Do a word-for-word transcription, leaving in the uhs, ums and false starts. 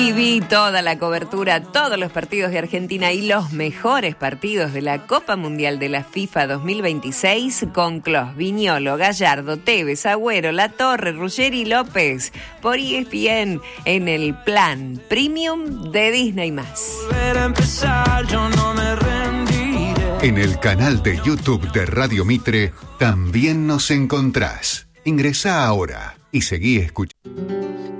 Viví toda la cobertura, todos los partidos de Argentina y los mejores partidos de la Copa Mundial de la FIFA dos mil veintiséis con Clos, Viñolo, Gallardo, Tevez, Agüero, Latorre, Ruggeri y López por E S P N en el plan Premium de Disney más. En el canal de YouTube de Radio Mitre también nos encontrás. Ingresá ahora y seguí escuchando.